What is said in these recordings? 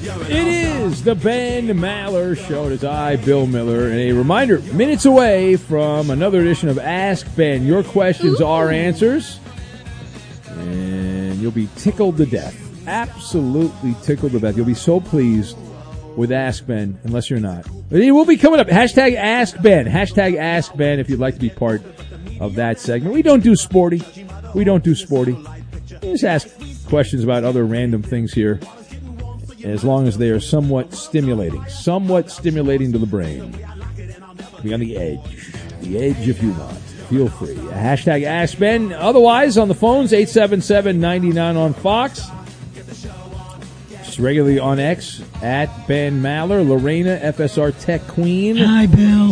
It is the Ben Maller Show. It is I, Bill Miller. And a reminder, minutes away from another edition of Ask Ben. Your questions are answers. And you'll be tickled to death. Absolutely tickled to death. You'll be so pleased with Ask Ben, unless you're not. But it will be coming up. Hashtag Ask Ben. Hashtag Ask Ben if you'd like to be part of that segment. We don't do sporty. We just ask questions about other random things here, as long as they are somewhat stimulating to the brain. Be on the edge if you want. Feel free. Hashtag Ask Ben. Otherwise, on the phones, 877-99 on Fox. Just regularly on X, at Ben Maller. Lorena, FSR Tech Queen. Hi, Bill.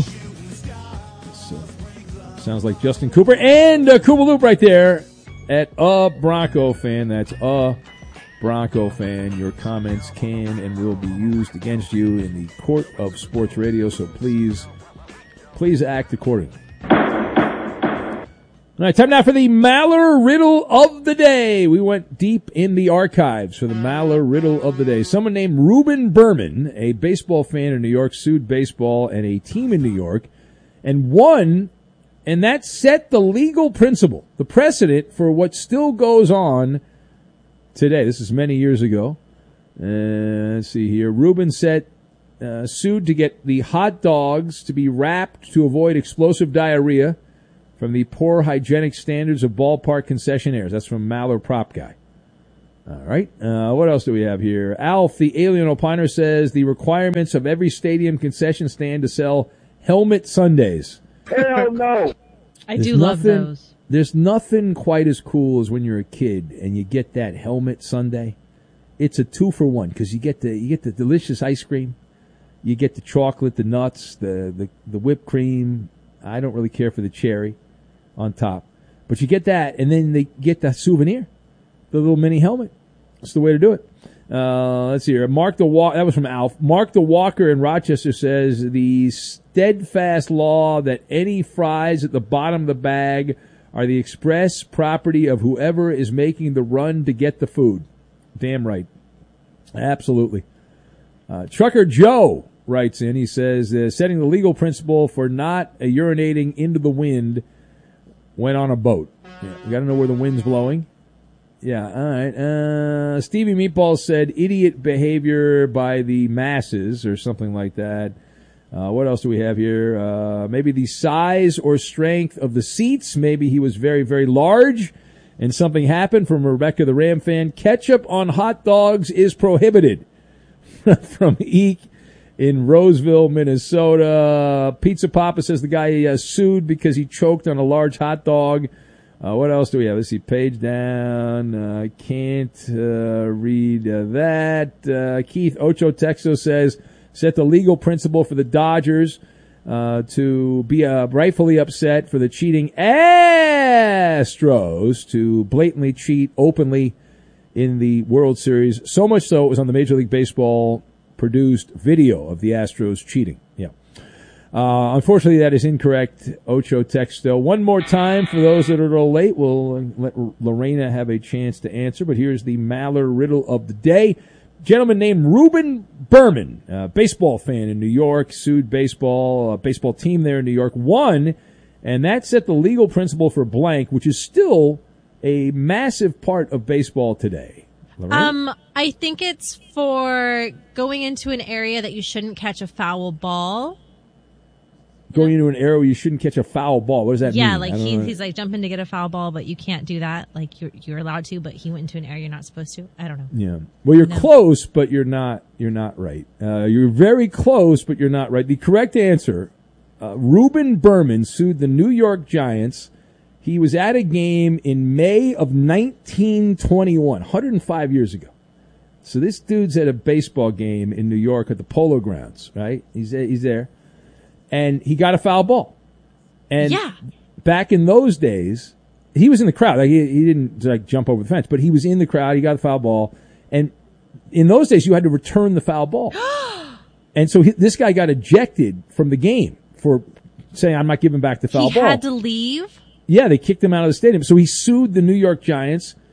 Sounds like Justin Cooper. And Koopa Loop right there at a Bronco fan. That's a Bronco fan. Your comments can and will be used against you in the court of sports radio, so please act accordingly. All right, time now for the Maller Riddle of the Day. We went deep in the archives for the Maller Riddle of the Day. Someone named Reuben Berman, a baseball fan in New York, sued baseball and a team in New York and won, and that set the legal principle, the precedent for what still goes on today. This is many years ago. Let's see here. Reuben sued to get the hot dogs to be wrapped to avoid explosive diarrhea from the poor hygienic standards of ballpark concessionaires. That's from Maller Prop Guy. All right. What else do we have here? Alf, the alien opiner, says the requirements of every stadium concession stand to sell helmet sundaes. Hell no. I do love those. There's nothing quite as cool as when you're a kid and you get that helmet sundae. It's a 2-for-1 because you get the delicious ice cream, you get the chocolate, the nuts, the whipped cream. I don't really care for the cherry on top, but you get that, and then they get the souvenir, the little mini helmet. That's the way to do it. Let's see here. That was from Alf. Mark the Walker in Rochester says the steadfast law that any fries at the bottom of the bag are the express property of whoever is making the run to get the food. Damn right. Absolutely. Trucker Joe writes in. He says, setting the legal principle for not urinating into the wind when on a boat. Yeah, you got to know where the wind's blowing. Yeah, all right. Stevie Meatballs said idiot behavior by the masses or something like that. What else do we have here? Maybe the size or strength of the seats. Maybe he was very, very large and something happened. From Rebecca the Ram fan. Ketchup on hot dogs is prohibited. From Eek in Roseville, Minnesota. Pizza Papa says the guy sued because he choked on a large hot dog. What else do we have? Let's see, page down. Can't read that. Keith Ocho Texo says, set the legal principle for the Dodgers to be rightfully upset for the cheating Astros to blatantly cheat openly in the World Series. So much so it was on the Major League Baseball produced video of the Astros cheating. Yeah. Unfortunately, that is incorrect. Ocho Texto. One more time for those that are a little late. We'll let Lorena have a chance to answer, but here's the Maller Riddle of the Day. Gentleman named Reuben Berman, baseball fan in New York, sued baseball team there in New York, won, and that set the legal principle for blank, which is still a massive part of baseball today. Lorena? I think it's for going into an area that you shouldn't catch a foul ball. Going into an area where you shouldn't catch a foul ball. What does that mean? Yeah, like he's like jumping to get a foul ball, but you can't do that. Like you're allowed to, but he went into an area you're not supposed to. I don't know. Yeah. Well, you're close, but you're not right. You're very close, but you're not right. The correct answer, Reuben Berman sued the New York Giants. He was at a game in May of 1921, 105 years ago. So this dude's at a baseball game in New York at the Polo Grounds, right? He's there. And he got a foul ball. And back in those days, he was in the crowd. Like he didn't jump over the fence, but he was in the crowd. He got a foul ball. And in those days, you had to return the foul ball. And so this guy got ejected from the game for saying, I'm not giving back the foul ball. He had to leave? Yeah, they kicked him out of the stadium. So he sued the New York Giants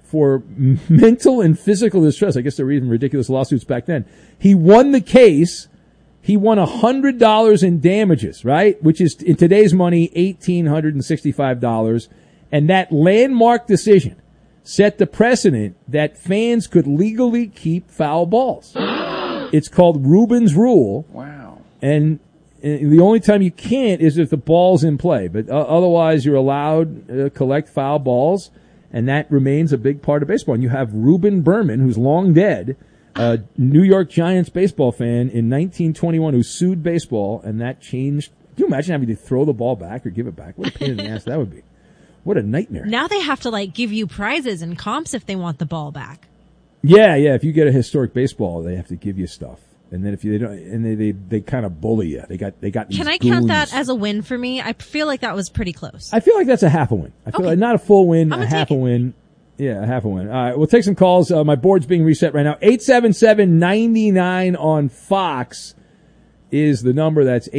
for mental and physical distress. I guess there were even ridiculous lawsuits back then. He won the case. He won $100 in damages, right? Which is, in today's money, $1,865. And that landmark decision set the precedent that fans could legally keep foul balls. It's called Rubin's Rule. Wow. And the only time you can't is if the ball's in play. But otherwise, you're allowed to collect foul balls, and that remains a big part of baseball. And you have Reuben Berman, who's long dead, a New York Giants baseball fan in 1921 who sued baseball, and that changed. Can you imagine having to throw the ball back or give it back? What a pain in the ass that would be. What a nightmare. Now they have to give you prizes and comps if they want the ball back. Yeah. If you get a historic baseball, they have to give you stuff. And then if they don't, and they kind of bully you. They got these Can I goons. count that as a win for me? I feel like that was pretty close. I feel like that's a half a win. I feel like not a full win, a half a win. Yeah, a half a win. All right, we'll take some calls. My board's being reset right now. 877-99 on Fox is the number. That's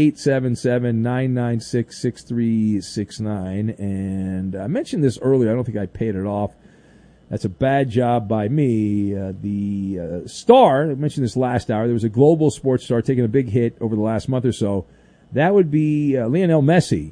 877-996-6369. And I mentioned this earlier. I don't think I paid it off. That's a bad job by me. The star, I mentioned this last hour, there was a global sports star taking a big hit over the last month or so. That would be Lionel Messi,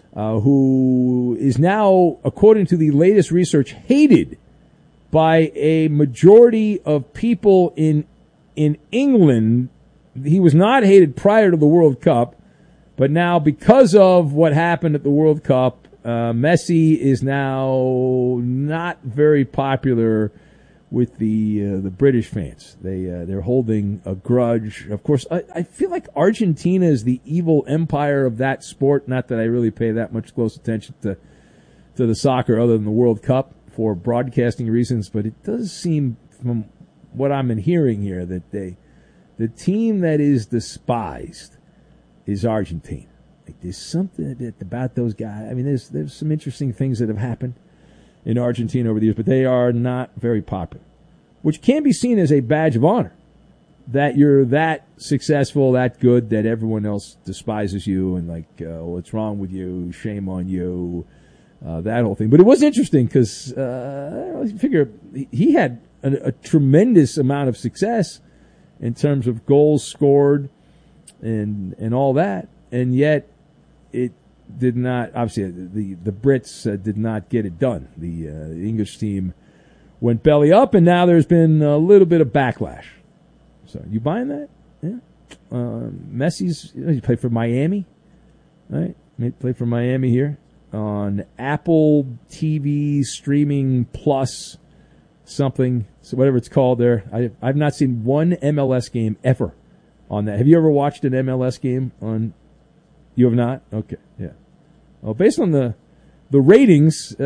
who is now, according to the latest research, hated by a majority of people in England. He was not hated prior to the World Cup, but now because of what happened at the World Cup, Messi is now not very popular with the British fans. They're holding a grudge. Of course, I feel like Argentina is the evil empire of that sport. Not that I really pay that much close attention to the soccer other than the World Cup for broadcasting reasons, but it does seem from what I'm hearing here that the team that is despised is Argentina. Like there's something about those guys. I mean, there's some interesting things that have happened in Argentina over the years, but they are not very popular, which can be seen as a badge of honor that you're that successful, that good, that everyone else despises you and what's wrong with you, shame on you, that whole thing. But it was interesting because I figure he had a tremendous amount of success in terms of goals scored and all that, and yet it did not. Obviously, the Brits did not get it done. The English team went belly up, and now there's been a little bit of backlash. So, you buying that? Yeah. Messi's he played for Miami, right? He played for Miami here on Apple TV streaming plus something, so whatever it's called there. I've not seen one MLS game ever on that. Have you ever watched an MLS game on? You have not? Okay, yeah. Well, based on the ratings,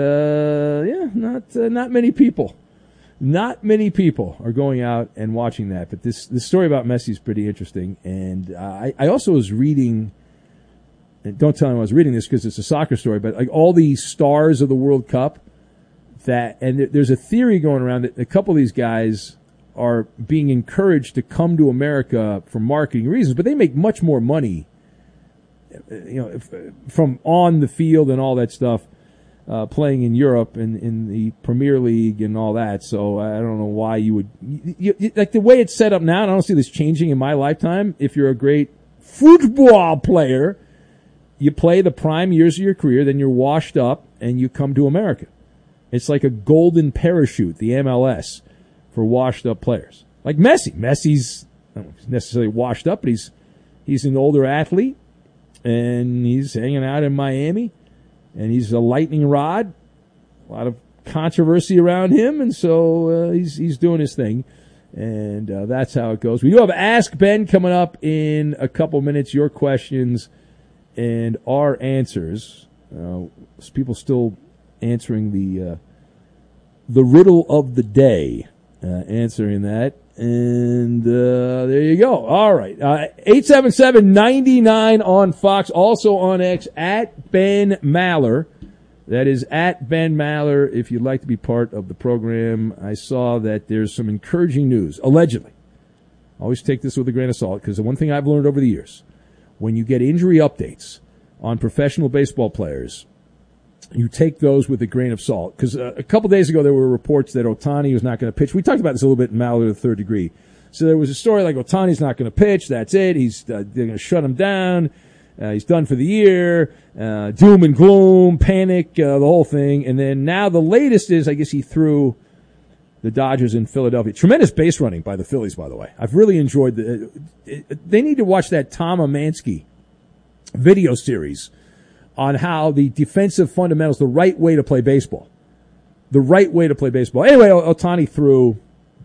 not many people. Not many people are going out and watching that. But this story about Messi is pretty interesting. And I also was reading, and don't tell me I was reading this because it's a soccer story, but all the stars of the World Cup, there's a theory going around that a couple of these guys are being encouraged to come to America for marketing reasons, but they make much more money from on the field and all that stuff, playing in Europe and in the Premier League and all that. So I don't know why you would like the way it's set up now. And I don't see this changing in my lifetime. If you're a great football player, you play the prime years of your career, then you're washed up and you come to America. It's like a golden parachute, the MLS, for washed up players like Messi. Messi's I don't know if he's necessarily washed up, but he's an older athlete. And he's hanging out in Miami, and he's a lightning rod. A lot of controversy around him, and so he's doing his thing, and that's how it goes. We do have Ask Ben coming up in a couple minutes. Your questions and our answers. People still answering the riddle of the day, answering that. And there you go. All right. 877-99 on Fox. Also on X, at Ben Maller. That is at Ben Maller if you'd like to be part of the program. I saw that there's some encouraging news, allegedly. Always take this with a grain of salt, because the one thing I've learned over the years, when you get injury updates on professional baseball players, you take those with a grain of salt. Because a couple days ago, there were reports that Ohtani was not going to pitch. We talked about this a little bit in Mallard of the Third Degree. So there was a story like Ohtani's not going to pitch. That's it. They're going to shut him down. He's done for the year. Doom and gloom, panic, the whole thing. And then now the latest is, I guess he threw the Dodgers in Philadelphia. Tremendous base running by the Phillies, by the way. I've really enjoyed they need to watch that Tom Amansky video series on how the defensive fundamentals, the right way to play baseball. The right way to play baseball. Anyway, Ohtani threw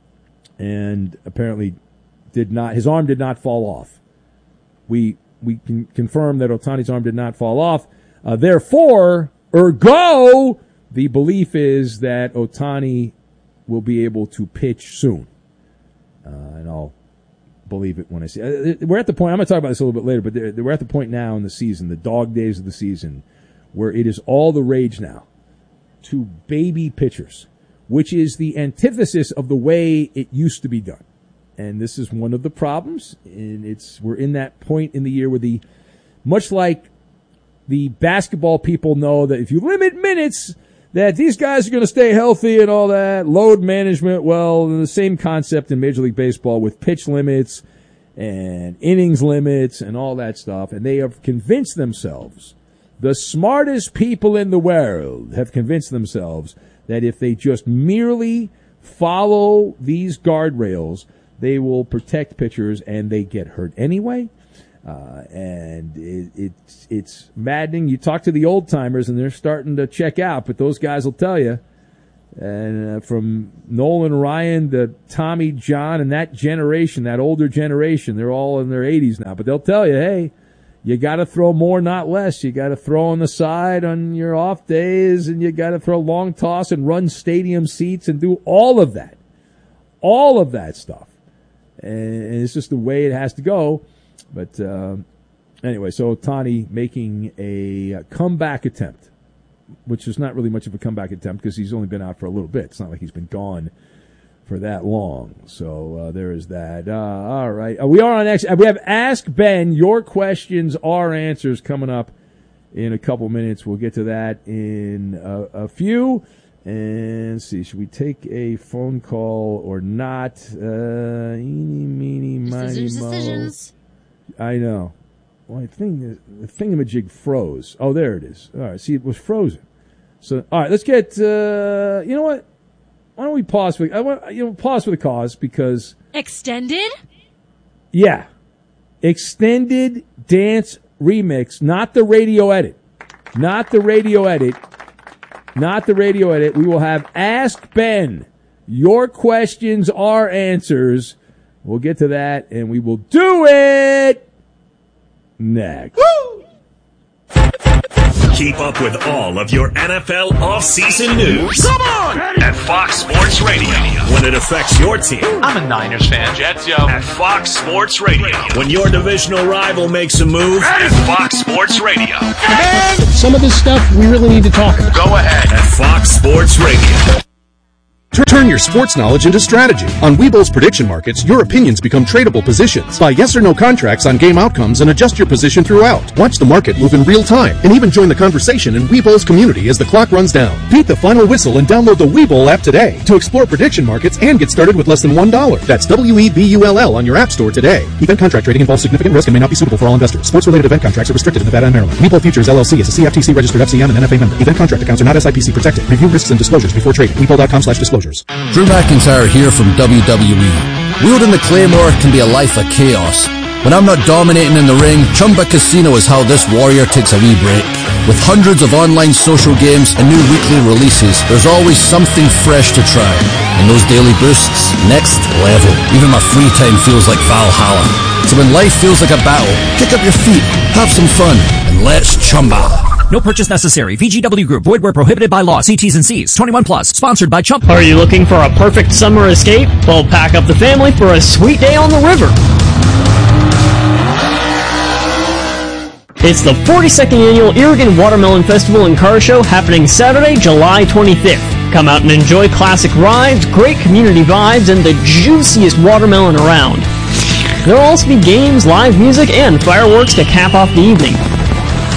and apparently his arm did not fall off. We can confirm that Ohtani's arm did not fall off. Therefore, ergo, the belief is that Ohtani will be able to pitch soon. And I'll believe it when I see it. We're at the point, I'm going to talk about this a little bit later, but we're at the point now in the season, the dog days of the season, where it is all the rage now to baby pitchers, which is the antithesis of the way it used to be done. And this is one of the problems. And we're in that point in the year where much like the basketball people know that if you limit minutes, that these guys are going to stay healthy and all that, load management, well, the same concept in Major League Baseball with pitch limits and innings limits and all that stuff. And they have convinced themselves, the smartest people in the world have convinced themselves that if they just merely follow these guardrails, they will protect pitchers, and they get hurt anyway. And it's maddening. You talk to the old timers, and they're starting to check out, but those guys will tell you. And from Nolan Ryan to Tommy John and that generation, that older generation, they're all in their 80s now, but they'll tell you, hey, you got to throw more, not less. You got to throw on the side on your off days, and you got to throw long toss and run stadium seats and do all of that stuff. And it's just the way it has to go. But anyway, so Ohtani making a comeback attempt, which is not really much of a comeback attempt because he's only been out for a little bit. It's not like he's been gone for that long. So there is that. All right. We are on X. We have Ask Ben. Your questions, our answers coming up in a couple minutes. We'll get to that in a few. And let's see, should we take a phone call or not? Eeny, meeny, miny, mo. Decisions. I know. Well, I think the thingamajig froze. Oh, there it is. All right, see, it was frozen. So, all right, let's get, you know what? Why don't we pause for, pause for the cause because. Extended? Yeah. Extended dance remix, not the radio edit. Not the radio edit. Not the radio edit. We will have Ask Ben. Your questions, our answers. We'll get to that, and we will do it next. Woo! Keep up with all of your NFL offseason news. Come on! At Fox Sports Radio. When it affects your team. I'm a Niners fan. Jets, yo. At Fox Sports Radio. When your divisional rival makes a move. At Fox Sports Radio. And some of this stuff we really need to talk about. Go ahead. At Fox Sports Radio. Turn your sports knowledge into strategy. On Webull's prediction markets, your opinions become tradable positions. Buy yes or no contracts on game outcomes and adjust your position throughout. Watch the market move in real time and even join the conversation in Webull's community as the clock runs down. Beat the final whistle and download the Webull app today to explore prediction markets and get started with less than $1. That's WEBULL on your app store today. Event contract trading involves significant risk and may not be suitable for all investors. Sports-related event contracts are restricted in Nevada and Maryland. Webull Futures LLC is a CFTC registered FCM and NFA member. Event contract accounts are not SIPC protected. Review risks and disclosures before trading. Webull.com/disclosures. Drew McIntyre here from WWE. Wielding the Claymore can be a life of chaos. When I'm not dominating in the ring, Chumba Casino is how this warrior takes a wee break. With hundreds of online social games and new weekly releases, there's always something fresh to try. And those daily boosts, next level. Even my free time feels like Valhalla. So when life feels like a battle, kick up your feet, have some fun, and let's chumba. No purchase necessary. VGW Group. Void where prohibited by law. See T's and C's. 21 plus. Sponsored by Chump. Are you looking for a perfect summer escape? Well, pack up the family for a sweet day on the river. It's the 42nd Annual Irrigan Watermelon Festival and Car Show happening Saturday, July 25th. Come out and enjoy classic rides, great community vibes, and the juiciest watermelon around. There will also be games, live music, and fireworks to cap off the evening.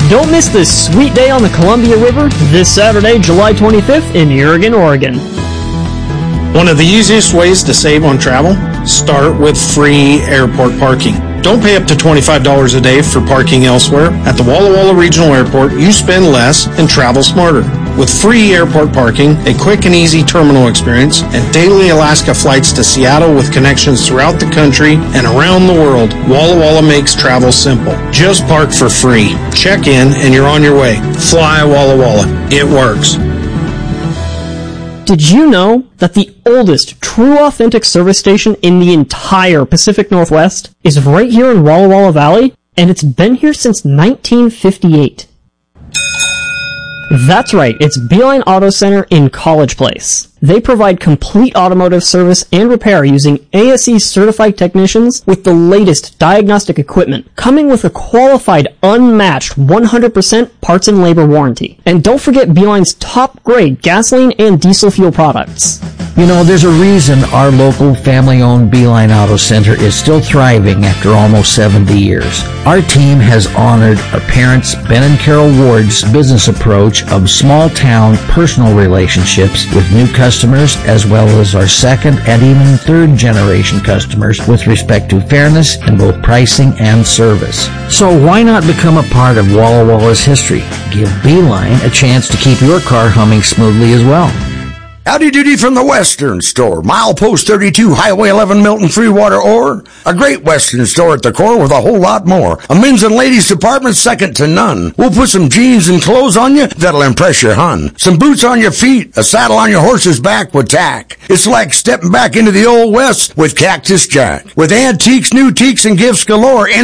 Don't miss this sweet day on the Columbia River this Saturday, July 25th in Eugene, Oregon. One of the easiest ways to save on travel, start with free airport parking. Don't pay up to $25 a day for parking elsewhere. At the Walla Walla Regional Airport, you spend less and travel smarter. With free airport parking, a quick and easy terminal experience, and daily Alaska flights to Seattle with connections throughout the country and around the world, Walla Walla makes travel simple. Just park for free. Check in and you're on your way. Fly Walla Walla. It works. Did you know that the oldest true authentic service station in the entire Pacific Northwest is right here in Walla Walla Valley? And it's been here since 1958. That's right, it's Beeline Auto Center in College Place. They provide complete automotive service and repair using ASE certified technicians with the latest diagnostic equipment, coming with a qualified, unmatched 100% parts and labor warranty. And don't forget Beeline's top grade gasoline and diesel fuel products. You know, there's a reason our local family-owned Beeline Auto Center is still thriving after almost 70 years. Our team has honored our parents, Ben and Carol Ward's business approach of small-town personal relationships with new customers, as well as our second and even third generation customers with respect to fairness in both pricing and service. So why not become a part of Walla Walla's history? Give Beeline a chance to keep your car humming smoothly as well. Howdy doody from the Western Store. Milepost 32, Highway 11, Milton, Freewater, or a great Western store at the core with a whole lot more. A men's and ladies department second to none. We'll put some jeans and clothes on you that'll impress your hun. Some boots on your feet, a saddle on your horse's back with tack. It's like stepping back into the old West with Cactus Jack. With antiques, new teaks, and gifts galore.